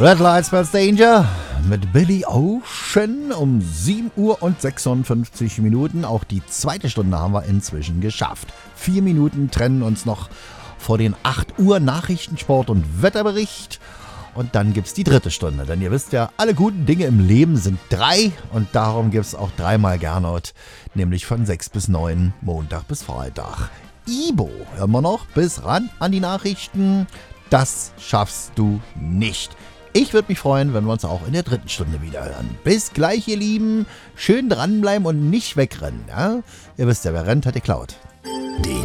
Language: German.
Red Lights Mask Danger mit Billy Ocean um 7 Uhr und 56 Minuten. Auch die zweite Stunde haben wir inzwischen geschafft. 4 Minuten trennen uns noch vor den 8 Uhr Nachrichtensport und Wetterbericht. Und dann gibt's die dritte Stunde. Denn ihr wisst ja, alle guten Dinge im Leben sind 3. Und darum gibt's auch 3-mal Gernot. Nämlich von 6 bis 9, Montag bis Freitag. Ibo, hören wir noch bis ran an die Nachrichten. Das schaffst du nicht. Ich würde mich freuen, wenn wir uns auch in der dritten Stunde wieder hören. Bis gleich, ihr Lieben. Schön dranbleiben und nicht wegrennen. Ja? Ihr wisst ja, wer rennt, hat geklaut.